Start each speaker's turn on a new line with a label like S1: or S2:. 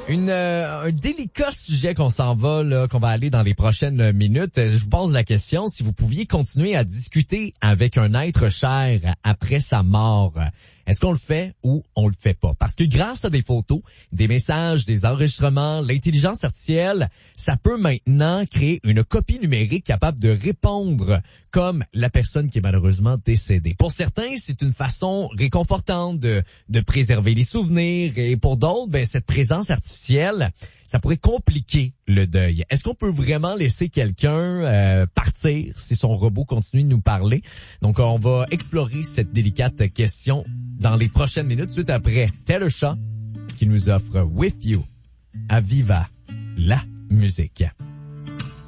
S1: Un délicat sujet qu'on s'en va, là, qu'on va aller dans les prochaines minutes. Je vous pose la question, si vous pouviez continuer à discuter avec un être cher après sa mort, est-ce qu'on le fait ou on le fait pas? Parce que grâce à des photos, des messages, des enregistrements, l'intelligence artificielle, ça peut maintenant créer une copie numérique capable de répondre comme la personne qui est malheureusement décédée. Pour certains, c'est une façon réconfortante de préserver les souvenirs, et pour d'autres, cette présence artificielle, ça pourrait compliquer le deuil. Est-ce qu'on peut vraiment laisser quelqu'un partir si son robot continue de nous parler? Donc, on va explorer cette délicate question dans les prochaines minutes, suite après Taylor Swift qui nous offre With You à Viva la musique.